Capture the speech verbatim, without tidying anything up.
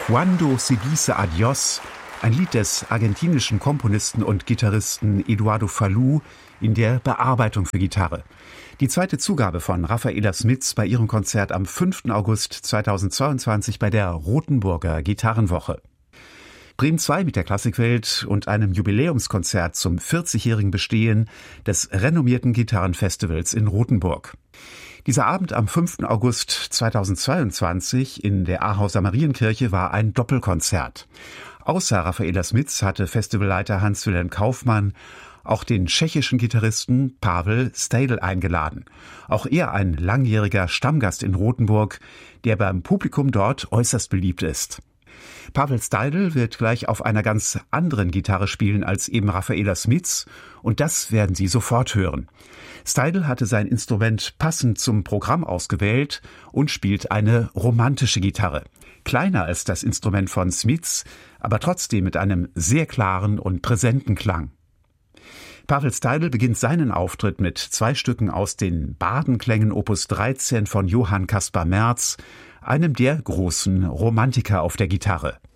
Cuando se dice adiós, ein Lied des argentinischen Komponisten und Gitarristen Eduardo Falú in der Bearbeitung für Gitarre. Die zweite Zugabe von Rafaela Smits bei ihrem Konzert am fünften August zweitausendzweiundzwanzig bei der Rotenburger Gitarrenwoche. Bremen zwei mit der Klassikwelt und einem Jubiläumskonzert zum vierzigjährigen Bestehen des renommierten Gitarrenfestivals in Rotenburg. Dieser Abend am fünften August zweitausendzweiundzwanzig in der Ahauser Marienkirche war ein Doppelkonzert. Außer Rafaela Smits hatte Festivalleiter Hans-Wilhelm Kaufmann auch den tschechischen Gitarristen Pavel Stajdl eingeladen. Auch er ein langjähriger Stammgast in Rotenburg, der beim Publikum dort äußerst beliebt ist. Pavel Stajdl wird gleich auf einer ganz anderen Gitarre spielen als eben Rafaela Smits, und das werden Sie sofort hören. Stajdl hatte sein Instrument passend zum Programm ausgewählt und spielt eine romantische Gitarre. Kleiner als das Instrument von Smits, aber trotzdem mit einem sehr klaren und präsenten Klang. Pavel Stajdl beginnt seinen Auftritt mit zwei Stücken aus den Badenklängen Opus dreizehn von Johann Caspar Merz, einem der großen Romantiker auf der Gitarre.